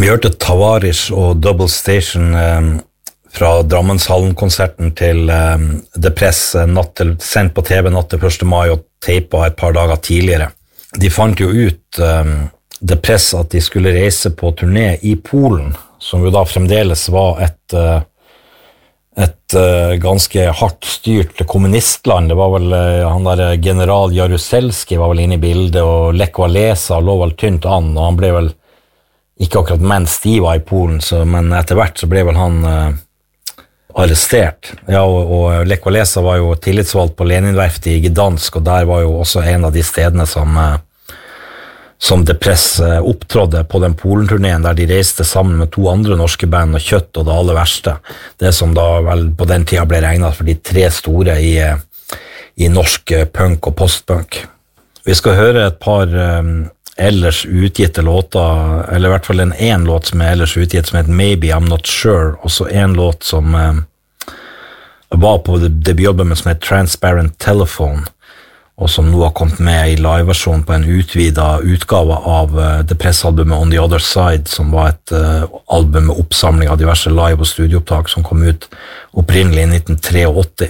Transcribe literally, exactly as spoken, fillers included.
Vi hørte Tavares og Double Station eh, fra Drammenshallen-konserten til eh, Depress natt til, sendt på T V natt til første mai og teipa et par dager tidligere. De fant jo ut eh, Depress at de skulle reise på turné i Polen, som jo da fremdeles var et, eh, et eh, ganske hardt styrt kommunistland. Det var vel eh, han der general Jaruzelski var vel inne i bildet, og Lech Walesa lå vel tynt an, og han ble vel ikke akkurat mens de var i Polen, så, men etter hvert så ble vel han eh, arrestert. Ja, og, og Lech Walesa var jo tillitsvalgt på Leninverftet i Gdansk, og der var jo også en av de stedene som, eh, som Depress eh, opptrådde på den Polen-turneen, der de reiste sammen med to andre norske band og Kjøtt og det aller verste. Det som da vel på den tida ble regnet for de tre store i, i norsk punk og postpunk. Vi skal høre et par eh, ellers utgitte låter, eller i hvert fall en en låt som er ellers utgitt, som heter Maybe I'm Not Sure, og så en låt som eh, var på debutalbumet som heter Transparent Telephone, og som nå har kommet med i liveversjon på en utvidet utgave av eh, Depress-albumet On The Other Side, som var et eh, album med oppsamling av diverse live- og studieopptak som kom ut opprinnelig i nitten åttitre.